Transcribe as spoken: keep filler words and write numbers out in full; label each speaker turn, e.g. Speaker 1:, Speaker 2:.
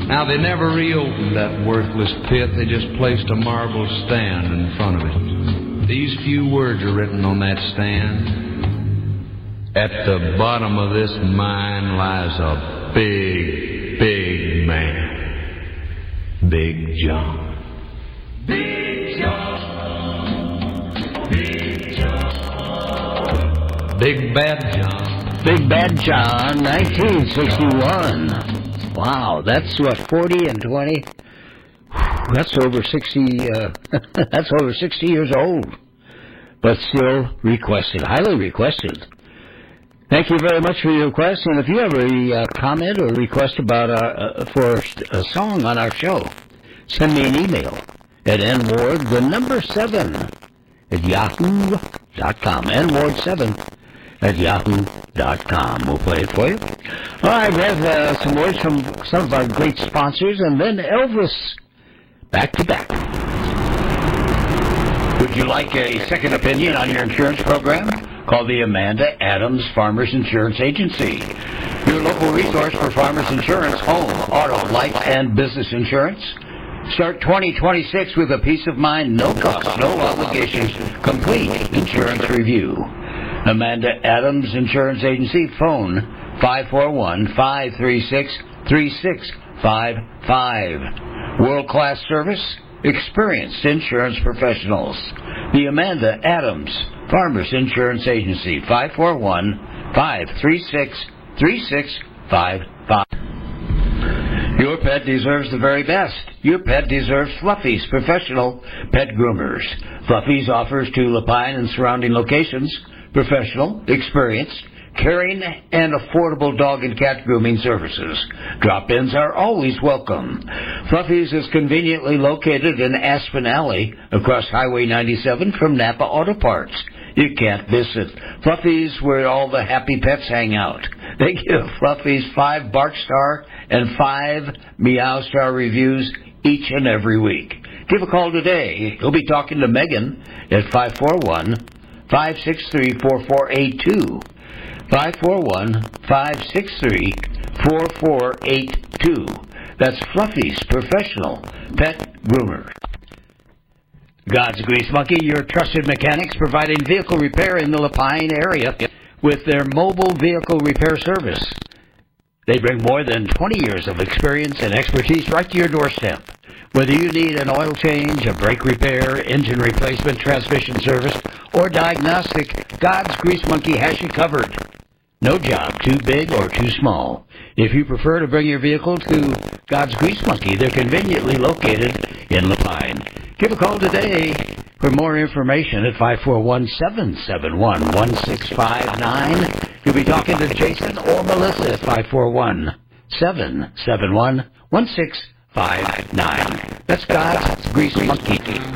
Speaker 1: Now, they never reopened that worthless pit. They just placed a marble stand in front of it. These few words are written on that stand. At the bottom of this mine lies a big, big man. Big John. Big John. Big John. Big Bad John.
Speaker 2: Big Bad John, nineteen sixty-one. Wow, that's what, forty and twenty? That's over sixty, uh, that's over sixty years old. But still requested, highly requested. Thank you very much for your request, and if you have a uh, comment or request about our, uh, for a song on our show, send me an email at n ward, the number seven, at yahoo dot com. n ward seven at yahoo dot com. We'll play it for you. All right, we have uh, some words from some of our great sponsors, and then Elvis, back to back. Would you like a second opinion on your insurance program? Call the Amanda Adams Farmers Insurance Agency, your local resource for farmers insurance, home, auto, life, and business insurance. Start twenty twenty-six with a peace of mind, no cost, no obligations, complete insurance review. Amanda Adams Insurance Agency, phone five four one, five three six, three six five five. World-class service, experienced insurance professionals. The Amanda Adams Farmers Insurance Agency, five four one, five three six, three six five five. Your pet deserves the very best. Your pet deserves Fluffy's professional pet groomers. Fluffy's offers to Lapine and surrounding locations professional, experienced, caring, and affordable dog and cat grooming services. Drop-ins are always welcome. Fluffy's is conveniently located in Aspen Alley across Highway ninety-seven from Napa Auto Parts. You can't miss it. Fluffy's, where all the happy pets hang out. They give Fluffy's five Bark Star and five Meow Star reviews each and every week. Give a call today. You'll be talking to Megan at five four one, five six three, four four eight two. five four one, five six three, four four eight two. That's Fluffy's professional pet groomer. God's Grease Monkey, your trusted mechanics providing vehicle repair in the Lapine area with their mobile vehicle repair service. They bring more than twenty years of experience and expertise right to your doorstep. Whether you need an oil change, a brake repair, engine replacement, transmission service, or diagnostic, God's Grease Monkey has you covered. No job too big or too small. If you prefer to bring your vehicle to God's Grease Monkey, they're conveniently located in Lapine. Give a call today for more information at five four one, seven seven one, one six five nine. You'll be talking to Jason or Melissa at five four one, seven seven one, one six five nine. That's God's Grease Monkey.